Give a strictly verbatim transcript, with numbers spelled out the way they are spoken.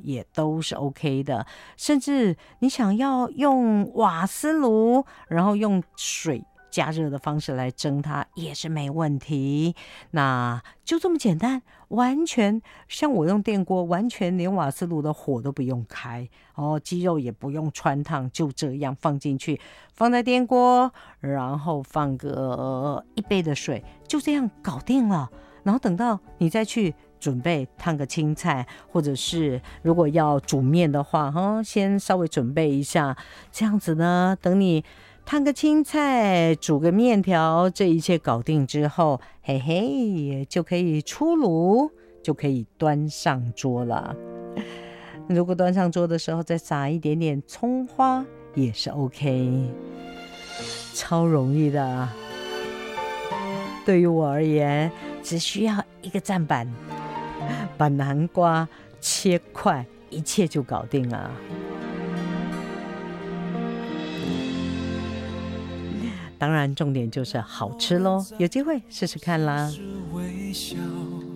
也都是 OK 的。甚至你想要用瓦斯炉，然后用水加热的方式来蒸它也是没问题。那就这么简单，完全像我用电锅，完全连瓦斯炉的火都不用开哦，鸡肉也不用穿烫，就这样放进去，放在电锅，然后放个一杯的水，就这样搞定了。然后等到你再去准备烫个青菜，或者是如果要煮面的话，哦，先稍微准备一下，这样子呢，等你烫个青菜，煮个面条，这一切搞定之后，嘿嘿，就可以出炉，就可以端上桌了。如果端上桌的时候再撒一点点葱花也是 OK， 超容易的。对于我而言，只需要一个砧板，把南瓜切块，一切就搞定了。当然重点就是好吃咯，有机会试试看啦。